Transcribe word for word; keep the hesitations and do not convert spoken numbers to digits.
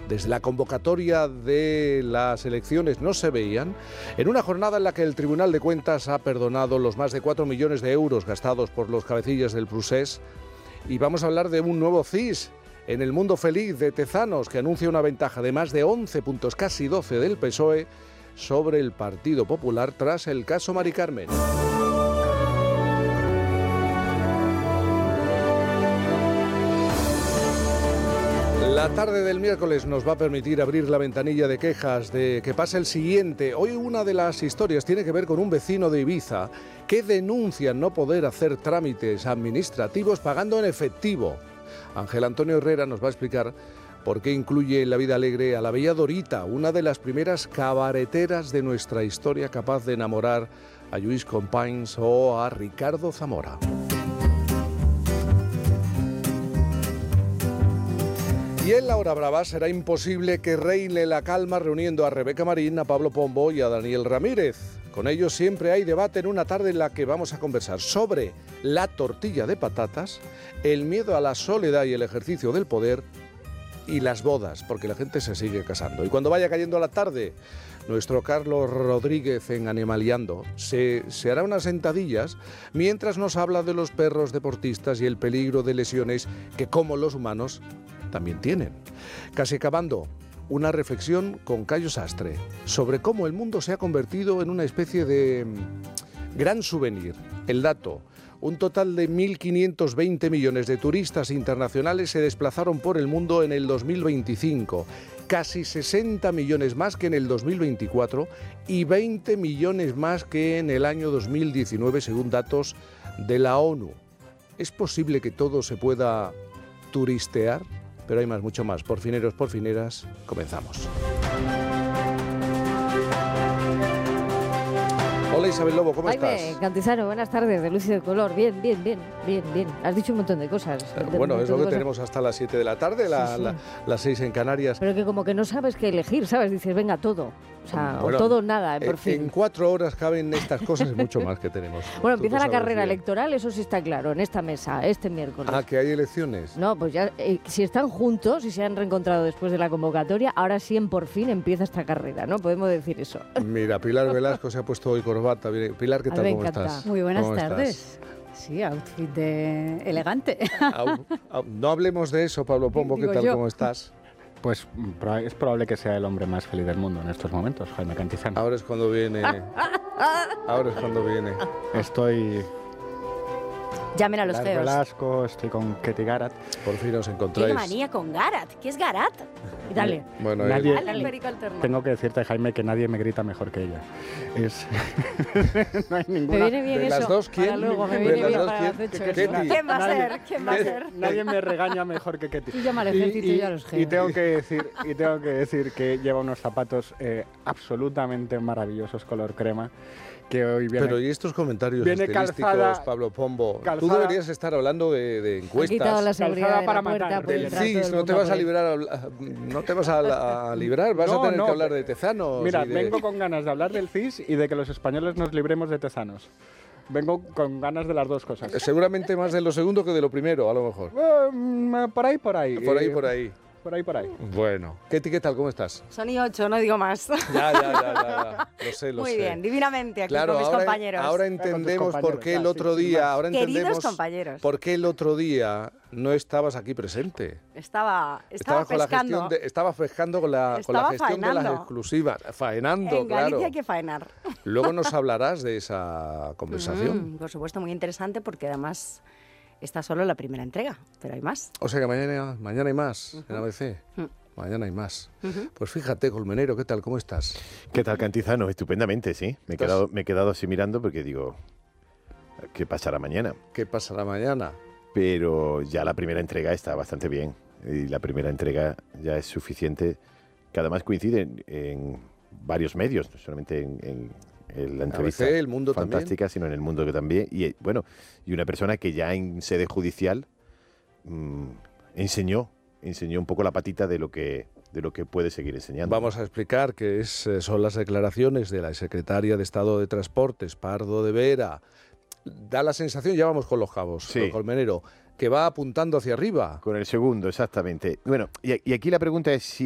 desde la convocatoria de las elecciones no se veían, en una jornada en la que el Tribunal de Cuentas ha perdonado los más de cuatro millones de euros gastados por los cabecillas del Prusés. Y vamos a hablar de un nuevo C I S en el mundo feliz de Tezanos, que anuncia una ventaja de más de once puntos, casi doce, del P S O E sobre el Partido Popular tras el caso Mari Carmen. La tarde del miércoles nos va a permitir abrir la ventanilla de quejas de que pasa el siguiente. Hoy una de las historias tiene que ver con un vecino de Ibiza que denuncia no poder hacer trámites administrativos pagando en efectivo. Ángel Antonio Herrera nos va a explicar por qué incluye en La Vida Alegre a la bella Dorita, una de las primeras cabareteras de nuestra historia capaz de enamorar a Lluís Companys o a Ricardo Zamora. Y en La Hora Brava será imposible que reine la calma reuniendo a Rebeca Marín, a Pablo Pombo y a Daniel Ramírez. Con ellos siempre hay debate en una tarde en la que vamos a conversar sobre la tortilla de patatas, el miedo a la soledad y el ejercicio del poder y las bodas, porque la gente se sigue casando. Y cuando vaya cayendo la tarde, nuestro Carlos Rodríguez en Animaliando se, se hará unas sentadillas mientras nos habla de los perros deportistas y el peligro de lesiones que, como los humanos, también tienen. Casi acabando, una reflexión con Cayo Sastre sobre cómo el mundo se ha convertido en una especie de gran souvenir. El dato: un total de mil quinientos veinte millones de turistas internacionales se desplazaron por el mundo en el dos mil veinticinco, casi sesenta millones más que en el dos mil veinticuatro y veinte millones más que en el año dos mil diecinueve, según datos de la ONU. ¿Es posible que todo se pueda turistear? Pero hay más, mucho más. Porfineros, porfineras, comenzamos. Hola Isabel Lobo, ¿cómo Jaime estás? Cantizano, buenas tardes, de Luz y de Color. Bien, bien, bien, bien, bien. Has dicho un montón de cosas. Eh, bueno, es lo que cosas. tenemos hasta las siete de la tarde, la, Sí, sí. La, las seis en Canarias. Pero que como que no sabes qué elegir, ¿sabes? Dices, venga, todo. O sea, Bueno, o todo o nada, por eh, fin. En cuatro horas caben estas cosas y mucho más que tenemos. Bueno, Tú empieza lo la sabes carrera bien. electoral, eso sí está claro, en esta mesa, este miércoles. Ah, que hay elecciones. No, pues ya, eh, si están juntos y se han reencontrado después de la convocatoria, ahora sí, en por fin, empieza esta carrera, ¿no? Podemos decir eso. Mira, Pilar Velasco se ha puesto hoy corbata. Pilar, ¿qué A tal? mí me ¿Cómo encanta. estás? Muy buenas ¿Cómo tardes. Sí, outfit de elegante. Au, au, no hablemos de eso, Pablo Pombo, ¿qué Digo tal? yo. ¿Cómo estás? Pues proba- es probable que sea el hombre más feliz del mundo en estos momentos, Jaime Cantizano. Ahora es cuando viene. Ahora es cuando viene. Estoy Llamen a los Pilar feos. Velasco, estoy con Katy Garat. Por fin os Qué encontráis. manía con Garat. ¿Qué es Garat? Y dale. Bueno, eh, Nadie- Dale al perico alterno. Tengo que decirte, Jaime, que nadie me grita mejor que ella. Es... no hay Me ninguna... viene bien de eso. las dos, ¿quién? Para luego, me De viene las bien dos, para ¿quién? las hechos, ¿Qué- eso. Ketty? ¿Quién va a Nadie- ser? ¿Quién va a ser? Nadie me regaña mejor que Katy. Tú llama al ejército y, a los y geos. tengo que decir y tengo que decir que lleva unos zapatos eh, absolutamente maravillosos color crema que hoy viene. Pero ¿y estos comentarios Viene estilísticos, calzada- Pablo Pombo? Tú calzada- deberías estar hablando de, de Han quitado la encuestas. seguridad Calzada de para la puerta. matar. puede Del entrar todo C I S, el no te mundo vas a por ahí. librar, no te vas a, a librar, vas a No, tener no, que hablar de Tezanos. Mira, y de- vengo con ganas de hablar del C I S y de que los españoles nos libremos de tezanos. Vengo con ganas de las dos cosas. Seguramente más de lo segundo que de lo primero, a lo mejor. Eh, mm, por ahí, por ahí. Por ahí, eh, por ahí. Por ahí, por ahí. Bueno. Ketty, ¿qué tal? ¿Cómo estás? Son y ocho, no digo más. Ya, ya, ya, ya, ya. Lo sé, lo Muy sé. bien, divinamente aquí Claro, con mis ahora, compañeros. ahora Con tus entendemos por compañeros, qué el ya, otro sí, sin día, más. ahora Queridos entendemos compañeros. por qué el otro día no estabas aquí presente. Estaba, estaba Estabas con la pescando. gestión de, estabas pescando con la, con la Estaba gestión de las faenando. exclusivas, faenando, En Galicia claro. hay que faenar. Luego nos hablarás de esa conversación. Mm, por supuesto, muy interesante porque además está solo la primera entrega, pero hay más. O sea que mañana, mañana hay más en A B C. Mm. Mañana hay más. Ujú. Pues fíjate, Colmenero, ¿qué tal? ¿Cómo estás? ¿Qué tal, Cantizano? Estupendamente, sí. Me he, Estás- quedado, me he quedado así mirando porque digo, ¿qué pasará mañana? ¿Qué pasará mañana? Pero ya la primera entrega está bastante bien. Y la primera entrega ya es suficiente, que además coincide en, en varios medios, no solamente en, en, en la entrevista A B C, El Mundo fantástica, sino en El Mundo que también. Y eh, bueno, y una persona que ya en sede judicial mmm, enseñó, enseñó un poco la patita de lo que de lo que puede seguir enseñando. Vamos a explicar que es, eh, son las declaraciones de la secretaria de Estado de Transportes, Pardo de Vera. Da la sensación, ya vamos con los cabos, Sí. con Colmenero, que va apuntando hacia arriba. Con el segundo, exactamente. Bueno, y, y aquí la pregunta es si